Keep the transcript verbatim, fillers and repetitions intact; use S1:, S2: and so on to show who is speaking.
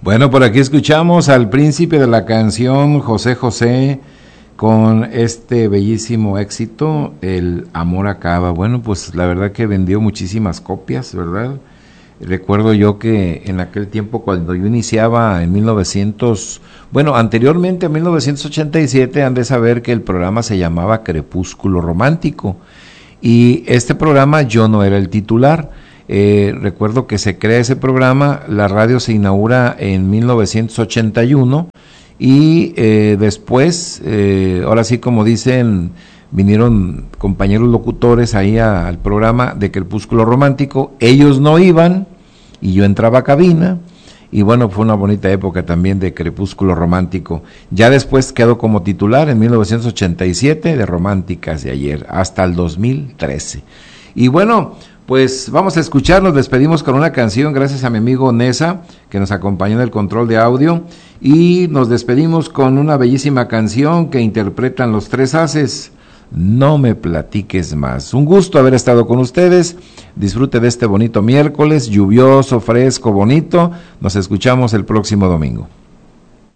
S1: Bueno, por aquí escuchamos al príncipe de la canción, José José, con este bellísimo éxito, El amor acaba. Bueno, pues la verdad que vendió muchísimas copias, ¿verdad? Recuerdo yo que en aquel tiempo, cuando yo iniciaba en mil novecientos, bueno, anteriormente a mil novecientos ochenta y siete, han de saber que el programa se llamaba Crepúsculo Romántico, y este programa yo no era el titular. Eh, recuerdo que se crea ese programa, la radio se inaugura en mil novecientos ochenta y uno, y eh, después, eh, ahora sí como dicen, vinieron compañeros locutores ahí a, al programa de Crepúsculo Romántico, ellos no iban y yo entraba a cabina, y bueno, fue una bonita época también de Crepúsculo Romántico. Ya después quedó como titular en mil novecientos ochenta y siete de Románticas de Ayer hasta el dos mil trece. Y bueno, pues vamos a escuchar, nos despedimos con una canción, gracias a mi amigo Nesa, que nos acompañó en el control de audio, y nos despedimos con una bellísima canción que interpretan los Tres Haces, No me platiques más. Un gusto haber estado con ustedes, disfrute de este bonito miércoles, lluvioso, fresco, bonito, nos escuchamos el próximo domingo.